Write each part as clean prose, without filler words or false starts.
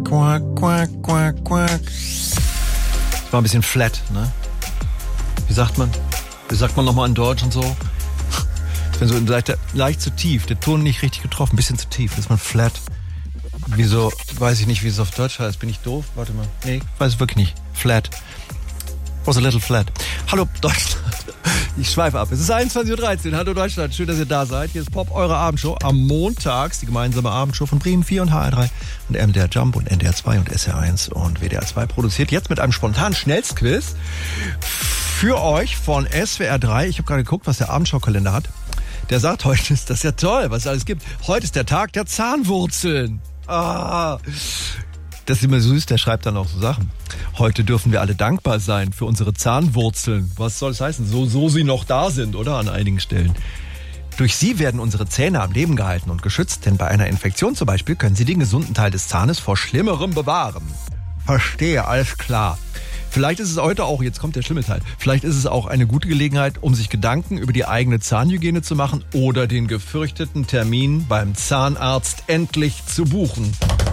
Quack, quack, quack, quack. War ein bisschen flat, ne? Wie sagt man? Wie sagt man nochmal in Deutsch und so? Ich bin so leicht zu tief, der Ton nicht richtig getroffen, ein bisschen zu tief, ist man flat. Wieso, weiß ich nicht, wie es auf Deutsch heißt. Bin ich doof? Warte mal. Nee, weiß es wirklich nicht. Flat. Was a little flat. Hallo Deutschland. Ich schweife ab. Es ist 21.13 Uhr. Hallo Deutschland. Schön, dass ihr da seid. Hier ist Pop, eure Abendshow. Am Montags die gemeinsame Abendshow von Bremen 4 und HR3 und MDR Jump und NDR 2 und SR1 und WDR 2 produziert. Jetzt mit einem spontanen Schnellstquiz für euch von SWR 3. Ich habe gerade geguckt, was der Abendschau-Kalender hat. Der sagt, heute ist das ja toll, was es alles gibt. Heute ist der Tag der Zahnwurzeln. Ah, das ist immer süß, der schreibt dann auch so Sachen. Heute dürfen wir alle dankbar sein für unsere Zahnwurzeln. Was soll das heißen? So sie noch da sind, oder? An einigen Stellen. Durch sie werden unsere Zähne am Leben gehalten und geschützt, denn bei einer Infektion zum Beispiel können sie den gesunden Teil des Zahnes vor Schlimmerem bewahren. Verstehe, alles klar. Vielleicht ist es heute auch, jetzt kommt der schlimme Teil, vielleicht ist es auch eine gute Gelegenheit, um sich Gedanken über die eigene Zahnhygiene zu machen oder den gefürchteten Termin beim Zahnarzt endlich zu buchen.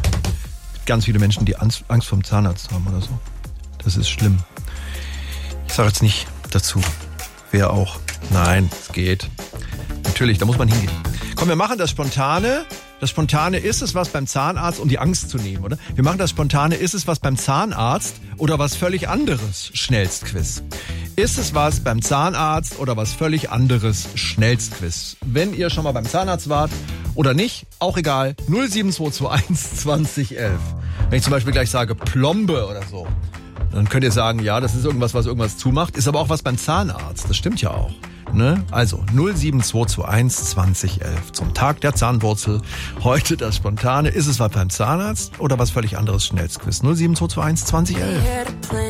Ganz viele Menschen, die Angst vorm Zahnarzt haben oder so. Das ist schlimm. Ich sage jetzt nicht dazu, wer auch. Nein, es geht. Natürlich, da muss man hingehen. Komm, wir machen das Spontane. Das Spontane ist es was beim Zahnarzt, um die Angst zu nehmen, oder? Wir machen das Spontane, ist es was beim Zahnarzt oder was völlig anderes? Schnellstquiz. Ist es was beim Zahnarzt oder was völlig anderes? Schnellstquiz. Wenn ihr schon mal beim Zahnarzt wart oder nicht, auch egal. 07221 2011. Wenn ich zum Beispiel gleich sage Plombe oder so, dann könnt ihr sagen, ja, das ist irgendwas, was irgendwas zumacht. Ist aber auch was beim Zahnarzt. Das stimmt ja auch. Ne? Also 07221 2011 zum Tag der Zahnwurzel. Heute das Spontane. Ist es was beim Zahnarzt oder was völlig anderes? Schnellstquiz 07221 2011.